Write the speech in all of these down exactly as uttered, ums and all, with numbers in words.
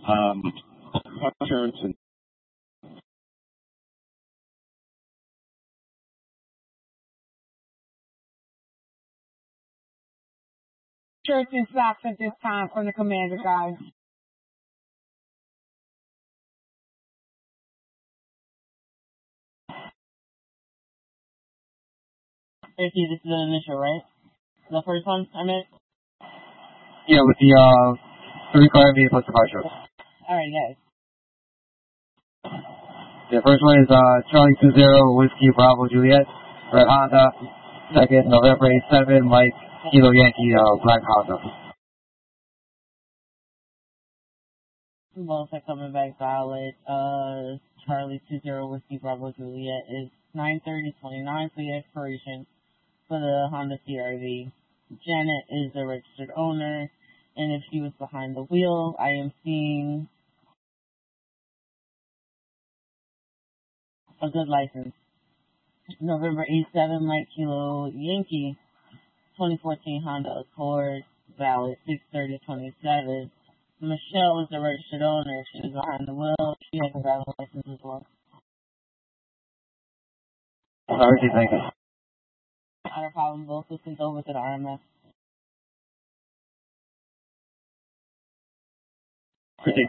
Um, insurance and Shirts and socks at this time from the commander, guys. Thank you. This is the initial, right? The first one I meant? Yeah, with the uh, three car V plus the car show. Alright, guys. The first one is uh, Charlie two zero, Whiskey Bravo Juliet, Red Honda. Second, November eight seven, Mike Kilo Yankee, uh, Black Honda. Both are coming back valid. Uh, Charlie two zero, Whiskey Bravo Juliet is nine thirty twenty-nine for the expiration for the Honda C R V. Janet is the registered owner, and if she was behind the wheel, I am seeing a good license. November eight seven, Mike Kilo Yankee, twenty fourteen Honda Accord, valid six thirty twenty-seven. Michelle is the registered owner. She was behind the wheel. She has a valid license as well. Sorry, thank you. Not a problem. Both systems over to the R M S. Critique.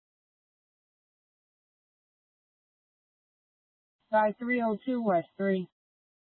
Guys, three oh two West three.